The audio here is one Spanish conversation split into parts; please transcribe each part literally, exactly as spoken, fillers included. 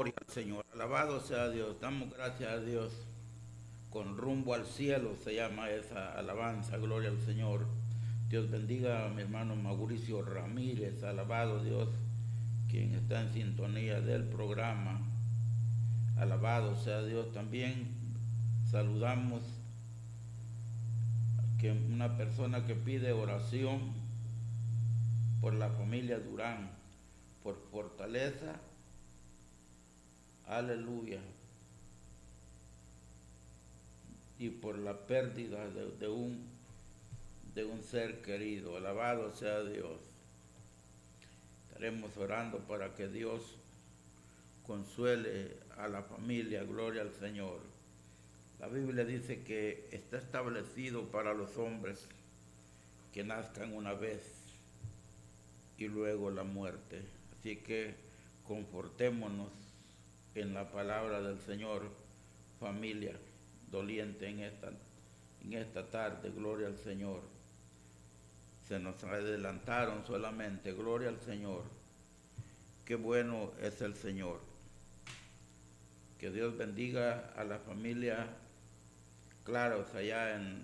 Gloria al Señor. Alabado sea Dios. Damos gracias a Dios. Con rumbo al cielo se llama esa alabanza. Gloria al Señor. Dios bendiga a mi hermano Mauricio Ramírez. Alabado Dios, quien está en sintonía del programa. Alabado sea Dios. También saludamos que una persona que pide oración por la familia Durán, por fortaleza. Aleluya. Y por la pérdida de, de, un, de un ser querido. Alabado sea Dios. Estaremos orando para que Dios consuele a la familia. Gloria al Señor. La Biblia dice que está establecido para los hombres que nazcan una vez y luego la muerte. Así que confortémonos en la palabra del Señor, familia doliente en esta, en esta tarde. Gloria al Señor. Se nos adelantaron solamente. Gloria al Señor. Qué bueno es el Señor. Que Dios bendiga a la familia Claros allá en,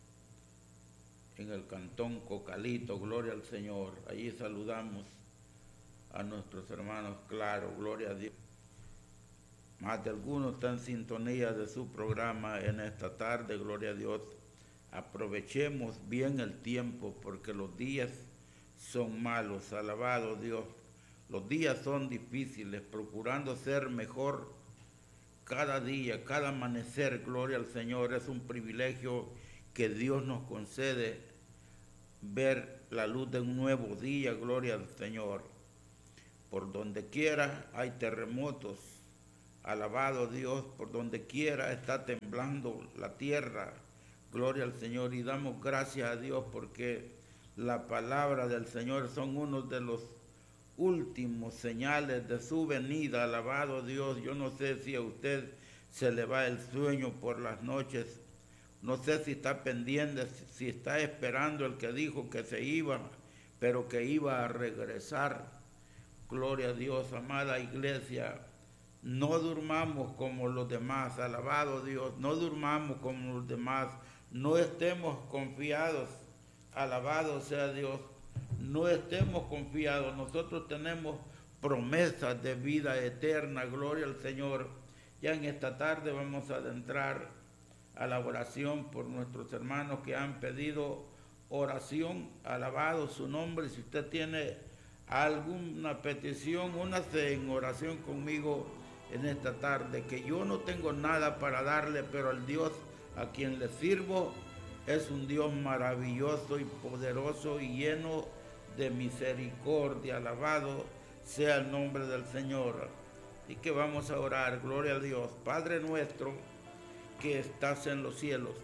en el cantón Cocalito. Gloria al Señor. Allí saludamos a nuestros hermanos Claros. Gloria a Dios. Más de algunos están en sintonía de su programa en esta tarde. Gloria a Dios. Aprovechemos bien el tiempo porque los días son malos. Alabado Dios. Los días son difíciles, procurando ser mejor cada día, cada amanecer. Gloria al Señor. Es un privilegio que Dios nos concede ver la luz de un nuevo día. Gloria al Señor. Por donde quiera hay terremotos. Alabado Dios. Por donde quiera está temblando la tierra. Gloria al Señor. Y damos gracias a Dios porque la palabra del Señor son uno de los últimos señales de su venida. Alabado Dios. Yo no sé si a usted se le va el sueño por las noches. No sé si está pendiente, si está esperando el que dijo que se iba, pero que iba a regresar. Gloria a Dios, amada iglesia. No durmamos como los demás. Alabado Dios. No durmamos como los demás. No estemos confiados. Alabado sea Dios. No estemos confiados. Nosotros tenemos promesas de vida eterna. Gloria al Señor. Ya en esta tarde vamos a adentrar a la oración por nuestros hermanos que han pedido oración. Alabado su nombre. Si usted tiene alguna petición, únase en oración conmigo en esta tarde. Que yo no tengo nada para darle, pero el Dios a quien le sirvo es un Dios maravilloso y poderoso y lleno de misericordia. Alabado sea el nombre del Señor. Y que vamos a orar. Gloria a Dios. Padre nuestro que estás en los cielos,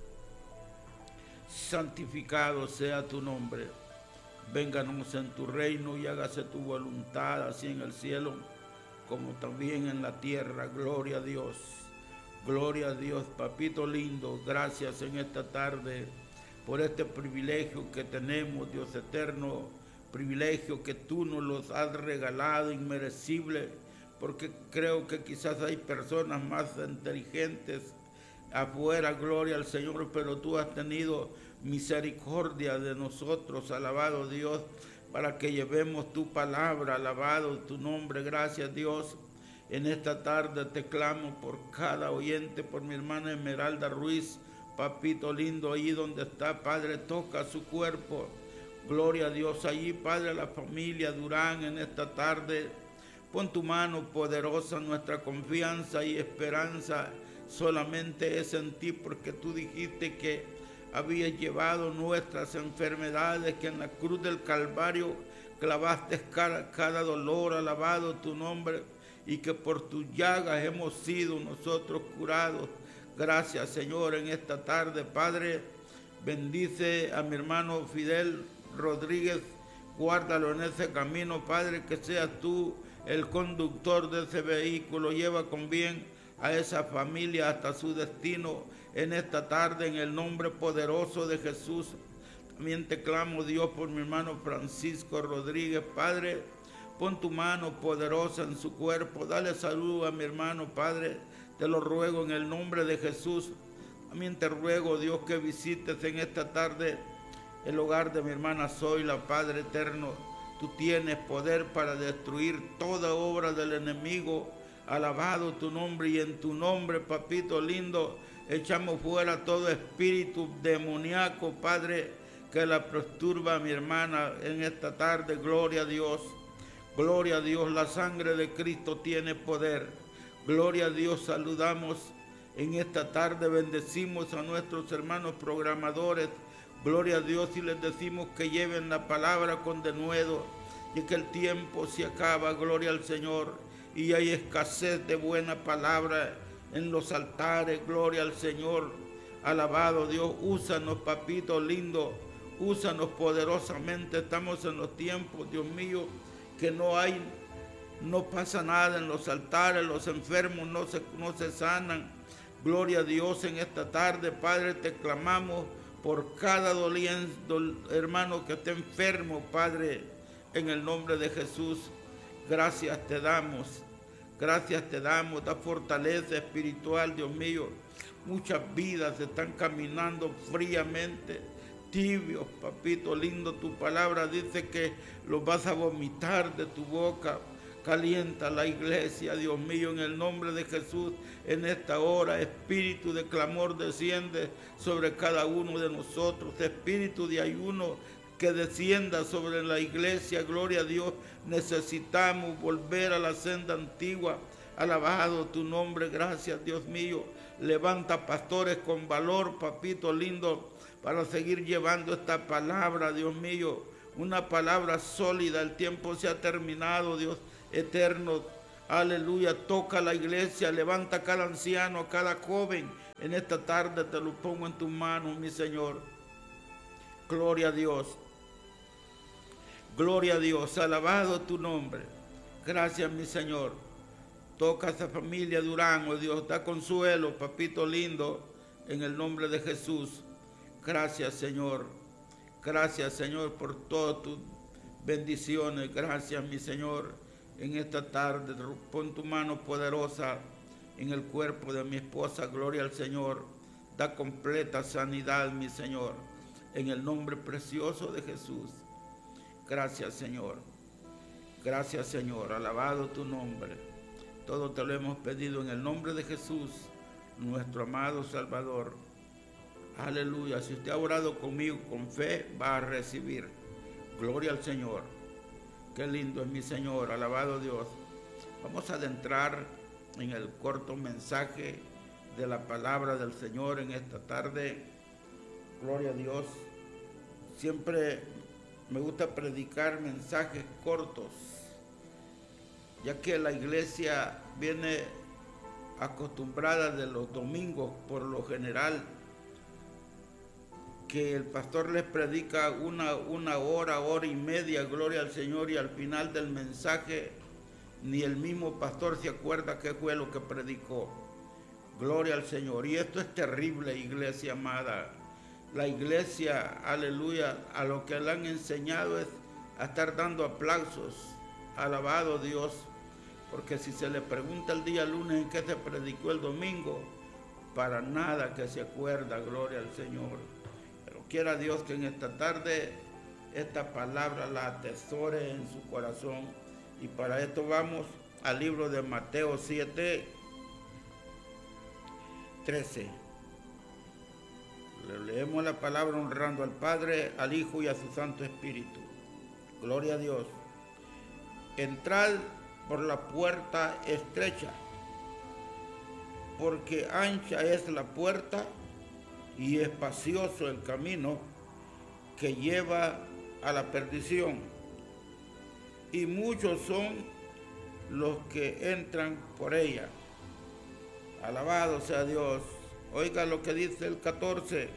santificado sea tu nombre. Vénganos en tu reino y hágase tu voluntad, así en el cielo como también en la tierra. Gloria a Dios. Gloria a Dios. Papito lindo, gracias en esta tarde por este privilegio que tenemos, Dios eterno, privilegio que tú nos los has regalado, inmerecible, porque creo que quizás hay personas más inteligentes afuera. Gloria al Señor, pero tú has tenido misericordia de nosotros. Alabado Dios, para que llevemos tu palabra. Alabado tu nombre. Gracias Dios. En esta tarde te clamo por cada oyente, por mi hermana Esmeralda Ruiz. Papito lindo, ahí donde está, Padre, toca su cuerpo. Gloria a Dios. Allí, Padre, la familia Durán en esta tarde. Pon tu mano poderosa. Nuestra confianza y esperanza solamente es en ti, porque tú dijiste que habías llevado nuestras enfermedades, que en la cruz del Calvario clavaste cada, cada dolor. Alabado tu nombre. Y que por tus llagas hemos sido nosotros curados. Gracias, Señor, en esta tarde. Padre, bendice a mi hermano Fidel Rodríguez. Guárdalo en ese camino, Padre, que seas tú el conductor de ese vehículo. Lleva con bien a esa familia hasta su destino en esta tarde, en el nombre poderoso de Jesús. También te clamo, Dios, por mi hermano Francisco Rodríguez, Padre. Pon tu mano poderosa en su cuerpo. Dale salud a mi hermano, Padre. Te lo ruego en el nombre de Jesús. También te ruego, Dios, que visites en esta tarde el hogar de mi hermana Zoila, Padre eterno. Tú tienes poder para destruir toda obra del enemigo. Alabado tu nombre, y en tu nombre, papito lindo, echamos fuera todo espíritu demoníaco, Padre, que la perturba a mi hermana en esta tarde. Gloria a Dios. Gloria a Dios, la sangre de Cristo tiene poder. Gloria a Dios, saludamos en esta tarde, bendecimos a nuestros hermanos programadores. Gloria a Dios, y les decimos que lleven la palabra con denuedo, y que el tiempo se acaba. Gloria al Señor, y hay escasez de buena palabra en los altares. Gloria al Señor. Alabado Dios, úsanos, papito lindo, úsanos poderosamente. Estamos en los tiempos, Dios mío, que no hay, no pasa nada en los altares, los enfermos no se, no se sanan. Gloria a Dios, en esta tarde, Padre, te clamamos por cada doliente, dol, hermano que esté enfermo, Padre, en el nombre de Jesús. Gracias te damos, gracias te damos, da fortaleza espiritual, Dios mío. Muchas vidas están caminando fríamente, tibios, papito lindo. Tu palabra dice que los vas a vomitar de tu boca. Calienta la iglesia, Dios mío, en el nombre de Jesús. En esta hora, espíritu de clamor desciende sobre cada uno de nosotros. Espíritu de ayuno que descienda sobre la iglesia. Gloria a Dios. Necesitamos volver a la senda antigua. Alabado tu nombre. Gracias, Dios mío. Levanta pastores con valor, papito lindo, para seguir llevando esta palabra, Dios mío. Una palabra sólida. El tiempo se ha terminado, Dios eterno. Aleluya. Toca la iglesia, levanta a cada anciano, a cada joven. En esta tarde te lo pongo en tus manos, mi Señor. Gloria a Dios. Gloria a Dios. Alabado tu nombre. Gracias, mi Señor. Toca a esa familia Durán, oh Dios. Da consuelo, papito lindo, en el nombre de Jesús. Gracias, Señor. Gracias, Señor, por todas tus bendiciones. Gracias, mi Señor. En esta tarde, pon tu mano poderosa en el cuerpo de mi esposa. Gloria al Señor. Da completa sanidad, mi Señor, en el nombre precioso de Jesús. Gracias, Señor. Gracias, Señor. Alabado tu nombre. Todo te lo hemos pedido en el nombre de Jesús, nuestro amado Salvador. Aleluya. Si usted ha orado conmigo con fe, va a recibir. Gloria al Señor. Qué lindo es mi Señor. Alabado Dios. Vamos a adentrar en el corto mensaje de la palabra del Señor en esta tarde. Gloria a Dios. Siempre me gusta predicar mensajes cortos, ya que la iglesia viene acostumbrada de los domingos, por lo general, que el pastor les predica una, una hora, hora y media, gloria al Señor, y al final del mensaje ni el mismo pastor se acuerda qué fue lo que predicó. Gloria al Señor. Y esto es terrible, iglesia amada. La iglesia, aleluya, a lo que le han enseñado es a estar dando aplausos. Alabado Dios, porque si se le pregunta el día lunes en qué se predicó el domingo, para nada que se acuerda. Gloria al Señor. Pero quiera Dios que en esta tarde esta palabra la atesore en su corazón. Y para esto vamos al libro de Mateo siete, trece. Le leemos la palabra honrando al Padre, al Hijo y a su Santo Espíritu. Gloria a Dios. Entrad por la puerta estrecha, porque ancha es la puerta y espacioso el camino que lleva a la perdición, y muchos son los que entran por ella. Alabado sea Dios. Oiga lo que dice el catorce.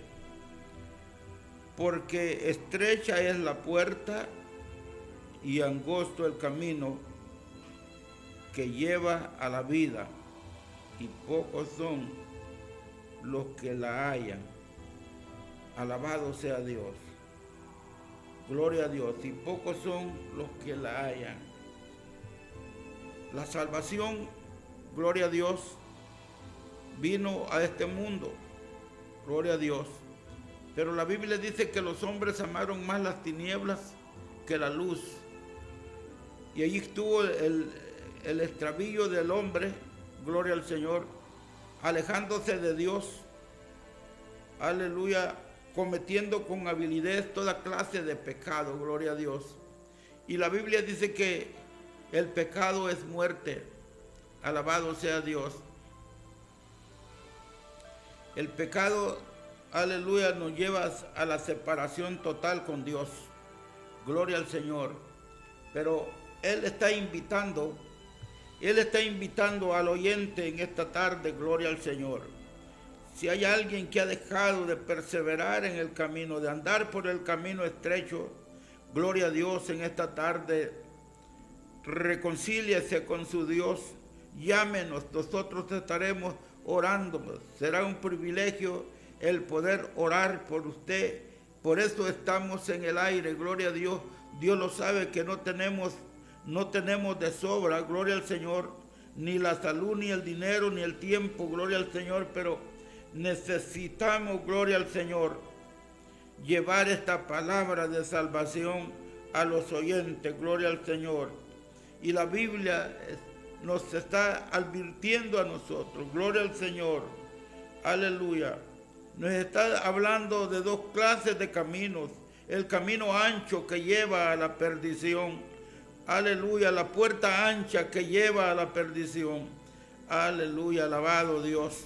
Porque estrecha es la puerta y angosto el camino que lleva a la vida, y pocos son los que la hallan. Alabado sea Dios. Gloria a Dios. Y pocos son los que la hallan. La salvación, gloria a Dios, vino a este mundo, gloria a Dios. Pero la Biblia dice que los hombres amaron más las tinieblas que la luz. Y allí estuvo el, el extravío del hombre, gloria al Señor, alejándose de Dios, aleluya, cometiendo con habilidad toda clase de pecado, gloria a Dios. Y la Biblia dice que el pecado es muerte, alabado sea Dios. El pecado, aleluya, nos lleva a la separación total con Dios, gloria al Señor. Pero Él está invitando, Él está invitando al oyente en esta tarde, gloria al Señor. Si hay alguien que ha dejado de perseverar en el camino, de andar por el camino estrecho, gloria a Dios, en esta tarde, reconcíliese con su Dios, llámenos, nosotros estaremos orando. Será un privilegio el poder orar por usted. Por eso estamos en el aire, gloria a Dios. Dios lo sabe que no tenemos, no tenemos de sobra, gloria al Señor, ni la salud, ni el dinero, ni el tiempo, gloria al Señor, pero necesitamos, gloria al Señor, llevar esta palabra de salvación a los oyentes, gloria al Señor. Y la Biblia nos está advirtiendo a nosotros, gloria al Señor, aleluya. Nos está hablando de dos clases de caminos: el camino ancho que lleva a la perdición, aleluya, la puerta ancha que lleva a la perdición, aleluya, alabado Dios.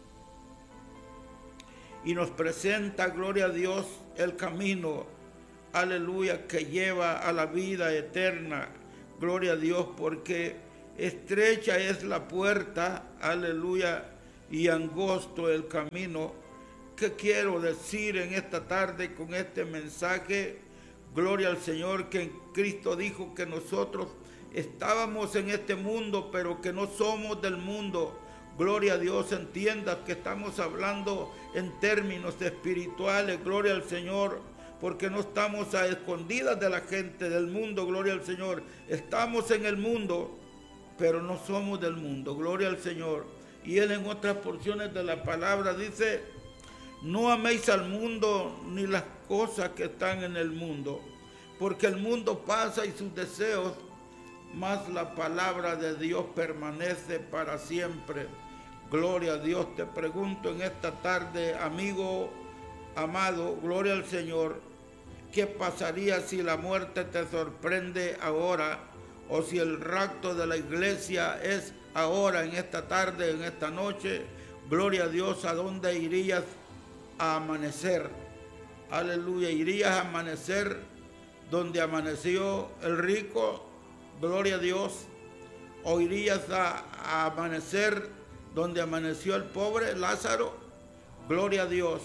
Y nos presenta, gloria a Dios, el camino, aleluya, que lleva a la vida eterna, gloria a Dios, porque estrecha es la puerta, aleluya, y angosto el camino. ¿Qué quiero decir en esta tarde con este mensaje? Gloria al Señor, que Cristo dijo que nosotros estábamos en este mundo, pero que no somos del mundo. Gloria a Dios, entienda que estamos hablando en términos espirituales, gloria al Señor, porque no estamos a escondidas de la gente del mundo, gloria al Señor. Estamos en el mundo, pero no somos del mundo, gloria al Señor. Y Él en otras porciones de la palabra dice: no améis al mundo ni las cosas que están en el mundo, porque el mundo pasa y sus deseos, mas la palabra de Dios permanece para siempre. Gloria a Dios. Te pregunto en esta tarde, amigo amado, gloria al Señor, ¿qué pasaría si la muerte te sorprende ahora, o si el rapto de la iglesia es ahora, en esta tarde, en esta noche? Gloria a Dios. ¿A dónde irías a amanecer? Aleluya. ¿Irías a amanecer donde amaneció el rico? Gloria a Dios. ¿O irías a, a amanecer donde amaneció el pobre Lázaro? Gloria a Dios.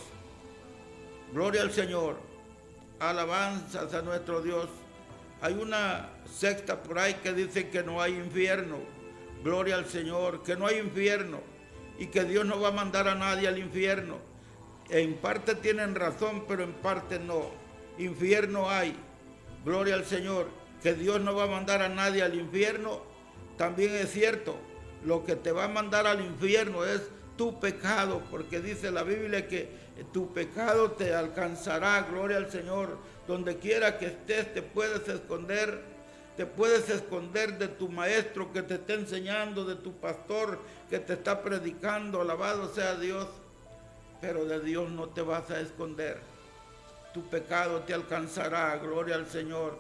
Gloria al Señor. Alabanzas a nuestro Dios. Hay una secta por ahí que dice que no hay infierno. Gloria al Señor, que no hay infierno y que Dios no va a mandar a nadie al infierno. En parte tienen razón, pero en parte no. Infierno hay. Gloria al Señor. Que Dios no va a mandar a nadie al infierno, también es cierto. Lo que te va a mandar al infierno es tu pecado, porque dice la Biblia que tu pecado te alcanzará, gloria al Señor. Donde quiera que estés te puedes esconder, te puedes esconder de tu maestro que te está enseñando, de tu pastor que te está predicando, alabado sea Dios. Pero de Dios no te vas a esconder. Tu pecado te alcanzará, gloria al Señor.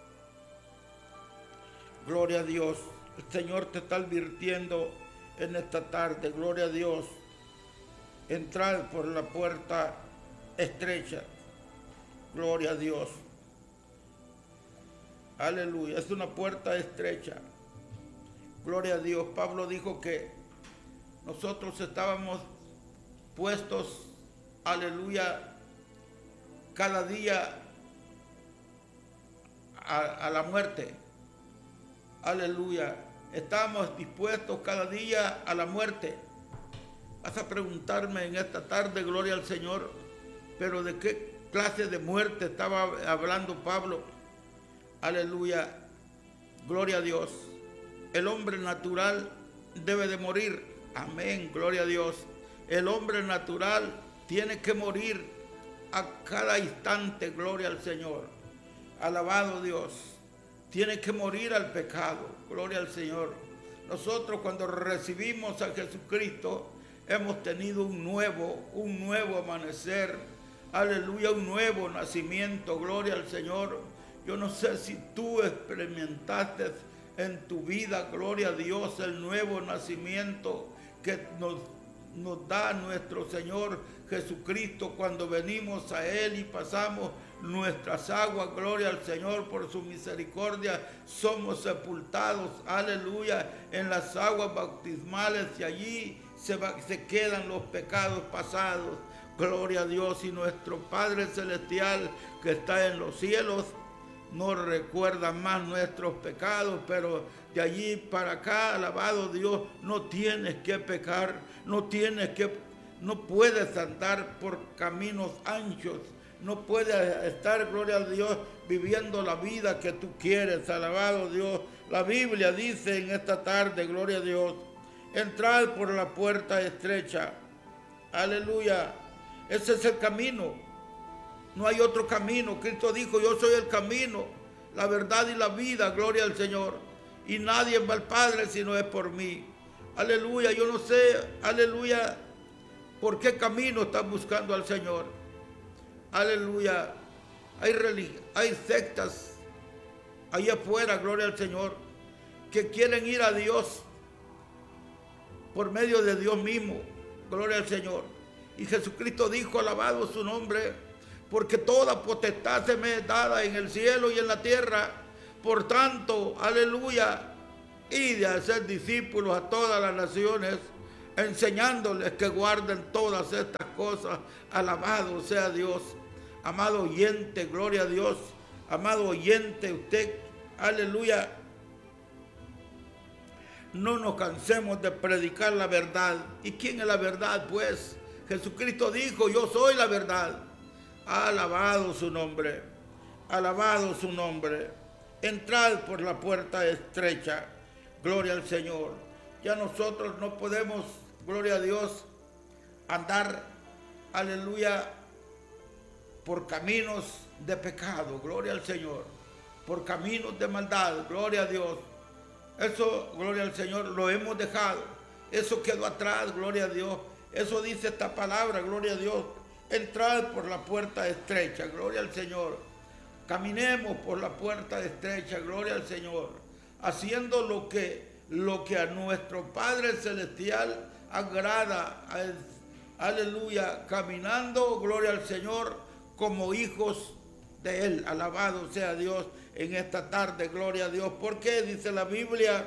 Gloria a Dios. El Señor te está advirtiendo en esta tarde, gloria a Dios. Entrar por la puerta estrecha, gloria a Dios. Aleluya, es una puerta estrecha, gloria a Dios. Pablo dijo que nosotros estábamos puestos, aleluya, cada día a, a la muerte. Aleluya, estamos dispuestos cada día a la muerte. Vas a preguntarme en esta tarde, gloria al Señor, pero ¿de qué clase de muerte estaba hablando Pablo? Aleluya, gloria a Dios. el hombre natural debe de morir. Amén, gloria a Dios. El hombre natural tiene que morir a cada instante, gloria al Señor. Alabado Dios. Tiene que morir al pecado, gloria al Señor. Nosotros cuando recibimos a Jesucristo hemos tenido un nuevo, un nuevo amanecer. Aleluya, un nuevo nacimiento, gloria al Señor. Yo no sé si tú experimentaste en tu vida, gloria a Dios, el nuevo nacimiento que nos, nos da nuestro Señor Jesucristo cuando venimos a Él y pasamos nuestras aguas, gloria al Señor, por su misericordia somos sepultados, aleluya, en las aguas bautismales y allí se, va, se quedan los pecados pasados, gloria a Dios. Y nuestro Padre Celestial que está en los cielos no recuerda más nuestros pecados, pero de allí para acá, alabado Dios, no tienes que pecar, no tienes que, no puedes andar por caminos anchos, no puedes estar, gloria a Dios, viviendo la vida que tú quieres, alabado Dios. La Biblia dice en esta tarde, gloria a Dios, entrad por la puerta estrecha, aleluya, ese es el camino. No hay otro camino. Cristo dijo, yo soy el camino, la verdad y la vida, gloria al Señor. Y nadie va al Padre si no es por mí. Aleluya, yo no sé, aleluya, por qué camino estás buscando al Señor. Aleluya, hay, hay sectas ahí afuera, gloria al Señor, que quieren ir a Dios por medio de Dios mismo, gloria al Señor. Y Jesucristo dijo, alabado su nombre, porque toda potestad se me es dada en el cielo y en la tierra. Por tanto, aleluya, id a ser discípulos a todas las naciones, enseñándoles que guarden todas estas cosas. Alabado sea Dios. Amado oyente, gloria a Dios. Amado oyente, usted, aleluya, no nos cansemos de predicar la verdad. ¿Y quién es la verdad? Pues Jesucristo dijo, yo soy la verdad. Alabado su nombre, alabado su nombre. Entrad por la puerta estrecha, gloria al Señor. Ya nosotros no podemos, gloria a Dios, andar, aleluya, por caminos de pecado, gloria al Señor, por caminos de maldad, gloria a Dios. Eso, gloria al Señor, lo hemos dejado. Eso quedó atrás, gloria a Dios. Eso dice esta palabra, gloria a Dios. Entrad por la puerta estrecha, gloria al Señor. Caminemos por la puerta estrecha, gloria al Señor. Haciendo lo que, lo que a nuestro Padre Celestial agrada. Aleluya. Caminando, gloria al Señor, como hijos de Él. Alabado sea Dios en esta tarde, gloria a Dios. ¿Por qué? Dice la Biblia.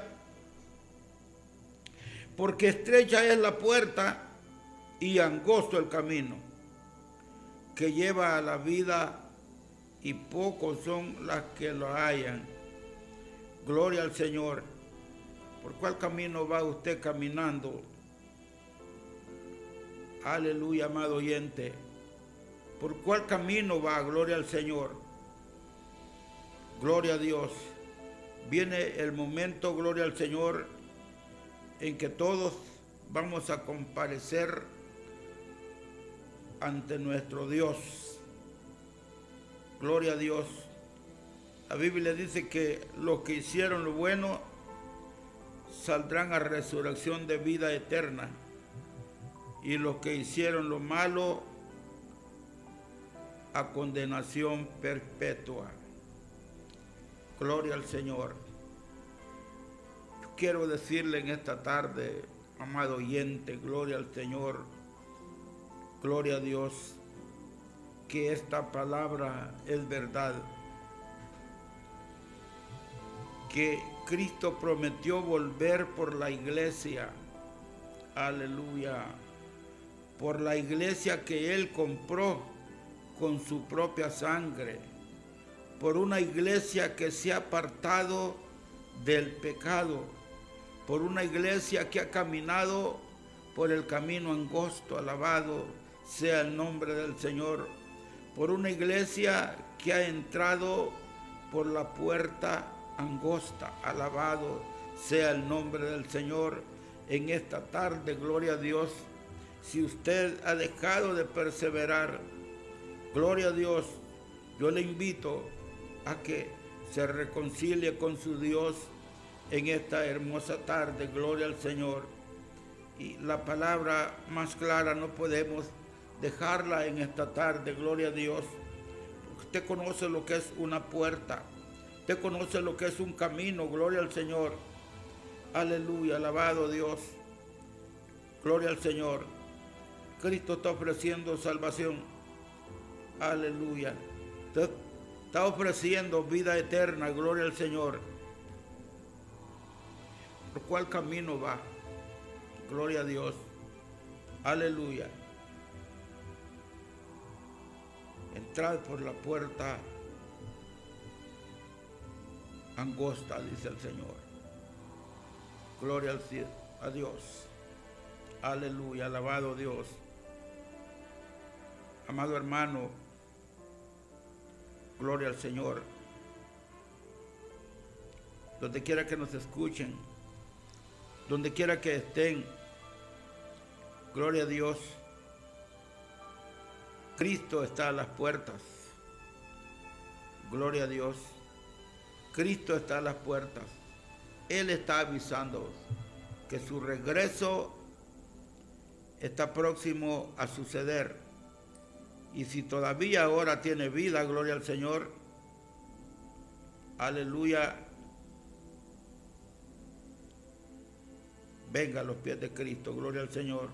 Porque estrecha es la puerta y angosto el camino que lleva a la vida, y pocos son las que lo hallan. Gloria al Señor. ¿Por cuál camino va usted caminando? Aleluya, amado oyente. ¿Por cuál camino va? Gloria al Señor. Gloria a Dios. Viene el momento, gloria al Señor, en que todos vamos a comparecer ante nuestro Dios. Gloria a Dios. La Biblia dice que los que hicieron lo bueno saldrán a resurrección de vida eterna, y los que hicieron lo malo a condenación perpetua. Gloria al Señor. Quiero decirle en esta tarde, amado oyente, gloria al Señor, gloria a Dios, que esta palabra es verdad, que Cristo prometió volver por la iglesia, aleluya, por la iglesia que Él compró con su propia sangre, por una iglesia que se ha apartado del pecado, por una iglesia que ha caminado por el camino angosto, alabado sea el nombre del Señor, por una iglesia que ha entrado por la puerta angosta, alabado sea el nombre del Señor en esta tarde, gloria a Dios. Si usted ha dejado de perseverar, gloria a Dios, yo le invito a que se reconcilie con su Dios en esta hermosa tarde, gloria al Señor. Y la palabra más clara no podemos dejarla en esta tarde, gloria a Dios. Usted conoce lo que es una puerta, usted conoce lo que es un camino, gloria al Señor. Aleluya, alabado Dios, gloria al Señor. Cristo está ofreciendo salvación, aleluya. Usted está ofreciendo vida eterna, gloria al Señor. ¿Por cuál camino va? Gloria a Dios, aleluya. Entrad por la puerta angosta, dice el Señor. Gloria al cielo, a Dios. Aleluya, alabado Dios. Amado hermano, gloria al Señor. Donde quiera que nos escuchen, donde quiera que estén, gloria a Dios. Cristo está a las puertas. Gloria a Dios. Cristo está a las puertas. Él está avisando que su regreso está próximo a suceder. Y si todavía ahora tiene vida, gloria al Señor, aleluya, venga a los pies de Cristo, gloria al Señor.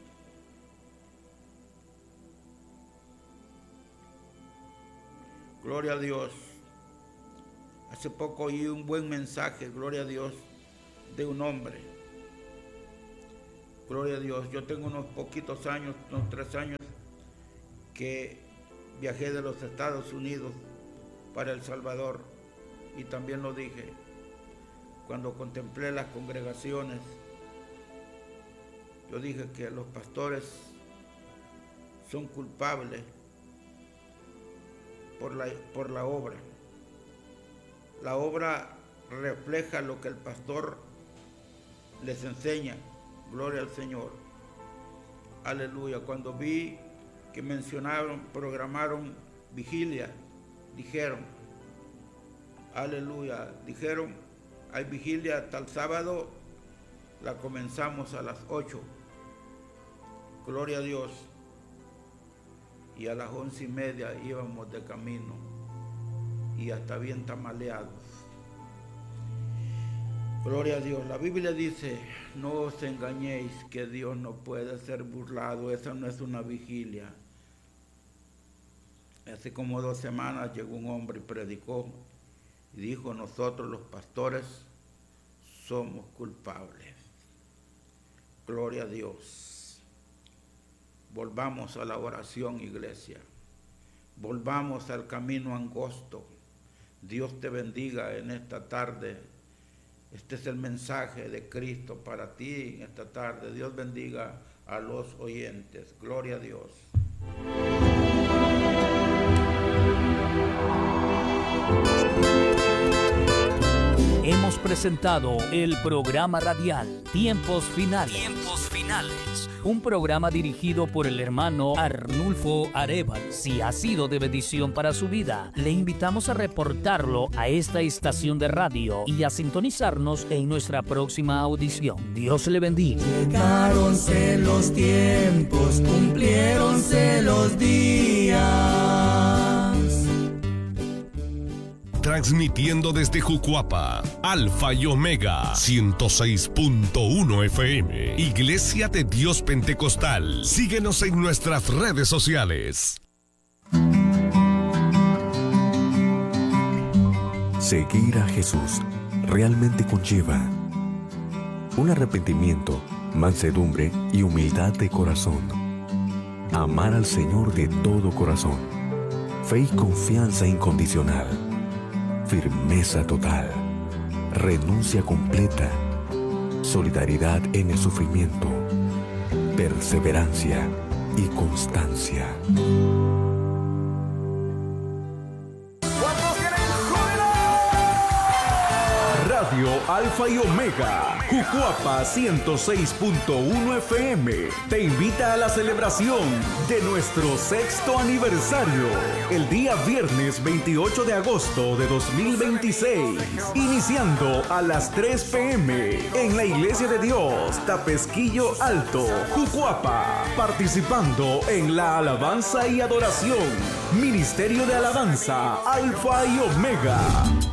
Gloria a Dios. Hace poco oí un buen mensaje, gloria a Dios, de un hombre. Gloria a Dios. Yo tengo unos poquitos años, unos tres años, que viajé de los Estados Unidos para El Salvador. Y también lo dije, cuando contemplé las congregaciones, yo dije que los pastores son culpables por la, por la obra. La obra refleja lo que el pastor les enseña. Gloria al Señor. Aleluya. Cuando vi que mencionaron, programaron vigilia, dijeron, aleluya, dijeron, hay vigilia hasta el sábado, la comenzamos a las ocho. Gloria a Dios. Y a las once y media íbamos de camino y hasta bien tamaleados. Gloria a Dios. La Biblia dice, no os engañéis que Dios no puede ser burlado. Esa no es una vigilia. Hace como dos semanas llegó un hombre y predicó y dijo, nosotros los pastores somos culpables. Gloria a Dios. Volvamos a la oración, iglesia. Volvamos al camino angosto. Dios te bendiga en esta tarde. Este es el mensaje de Cristo para ti en esta tarde. Dios bendiga a los oyentes. Gloria a Dios. Hemos presentado el programa radial Tiempos Finales. Tiempos Finales. Un programa dirigido por el hermano Arnulfo Arévalo. Si ha sido de bendición para su vida, le invitamos a reportarlo a esta estación de radio y a sintonizarnos en nuestra próxima audición. Dios le bendiga. Llegáronse los tiempos, cumpliéronse los días. Transmitiendo desde Jucuapa, Alfa y Omega, ciento seis punto uno F M, Iglesia de Dios Pentecostal. Síguenos en nuestras redes sociales. Seguir a Jesús realmente conlleva un arrepentimiento, mansedumbre y humildad de corazón. Amar al Señor de todo corazón. Fe y confianza incondicional. Firmeza total, renuncia completa, solidaridad en el sufrimiento, perseverancia y constancia. Radio Alfa y Omega, Jucuapa ciento seis punto uno F M, te invita a la celebración de nuestro sexto aniversario, el día viernes veintiocho de agosto de dos mil veintiséis, iniciando a las tres p m en la Iglesia de Dios, Tapesquillo Alto, Jucuapa, participando en la alabanza y adoración, Ministerio de Alabanza, Alfa y Omega.